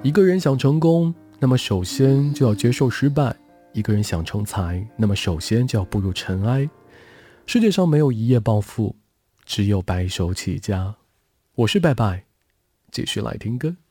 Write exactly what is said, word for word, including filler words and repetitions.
一个人想成功，那么首先就要接受失败；一个人想成才，那么首先就要步入尘埃。世界上没有一夜暴富，只有白手起家。我是拜拜，继续来听歌。